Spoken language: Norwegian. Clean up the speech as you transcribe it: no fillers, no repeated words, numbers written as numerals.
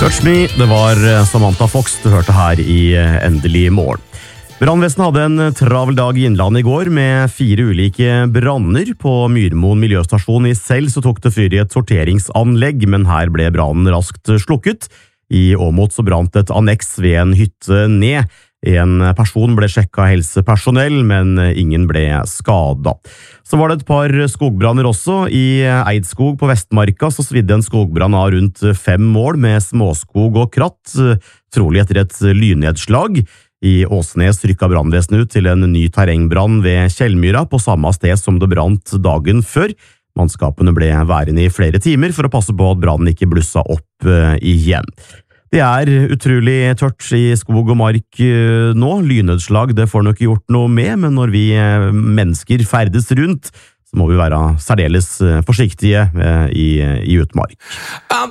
Touch Me, det var Samantha Fox du hørte her i Endelig morgen. Brannvesenet hadde en travel dag i Innlandet i går med 4 ulike branner. På Myrmoen miljøstasjon i Sel så tok det fyr i et sorteringsanlegg, men her ble brannen raskt slukket. I Åmot så brant et anneks ved en hytte ned. En person ble sjekket av helsepersonell, men ingen ble skadet. Så var det et par skogbranner også. I Eidskog på Vestmarka så svidde en skogbrann av rundt 5 mål med småskog og kratt, trolig etter et lynnedslag. I Åsnes rykket brannvesenet ut til en ny terrengbrann ved Kjellmyra på samme sted som det brant dagen før. Mannskapene ble værende i flere timer for å passe på at brannen ikke blussa opp igjen. Det er utrolig tørt i skog og mark nå. Lynnedslag det får nok ikke gjort noe med, men når vi mennesker ferdes rundt, så må vi være særdeles forsiktige i utmark.